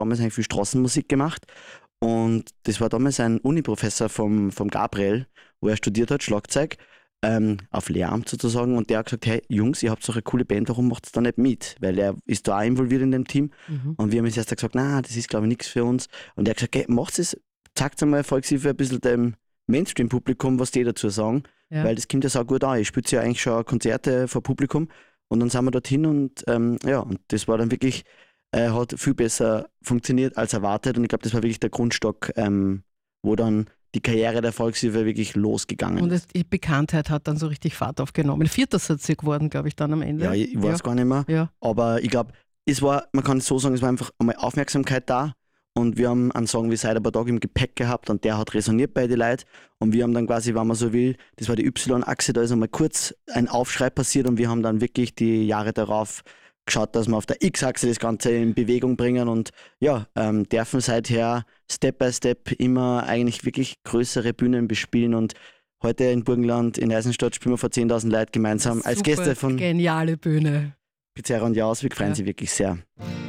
damals eigentlich viel Straßenmusik gemacht. Und das war damals ein Uniprofessor vom Gabriel, wo er studiert hat, Schlagzeug, auf Lehramt sozusagen. Und der hat gesagt, hey Jungs, ihr habt so eine coole Band, warum macht ihr da nicht mit? Weil er ist da auch involviert in dem Team. Und wir haben uns erst gesagt, nein, das ist glaube ich nichts für uns. Und er hat gesagt, hey, macht es, zeigt einmal Volkshilfe ein bisschen dem Mainstream-Publikum, was die dazu sagen. Ja. Weil das kommt ja so gut an. Ich spiele ja eigentlich schon Konzerte vor Publikum. Und dann sind wir dorthin und und das war dann wirklich, hat viel besser funktioniert als erwartet. Und ich glaube, das war wirklich der Grundstock, wo dann die Karriere der Volkshilfe wirklich losgegangen ist. Und die Bekanntheit hat dann so richtig Fahrt aufgenommen. 4. sind sie geworden, glaube ich, dann am Ende. Ja, ich weiß gar nicht mehr. Ja. Aber ich glaube, man kann es so sagen, es war einfach einmal Aufmerksamkeit da. Und wir haben einen Song wie Seit ein paar Tagen im Gepäck gehabt und der hat resoniert bei den Leuten. Und wir haben dann quasi, wenn man so will, das war die Y-Achse, da ist einmal kurz ein Aufschrei passiert und wir haben dann wirklich die Jahre darauf geschaut, dass wir auf der X-Achse das Ganze in Bewegung bringen und dürfen seither Step by Step immer eigentlich wirklich größere Bühnen bespielen und heute in Burgenland, in Eisenstadt spielen wir vor 10.000 Leuten gemeinsam als Gäste von geniale Bühne. Pizzeria und Jaus. Wir freuen sich wirklich sehr.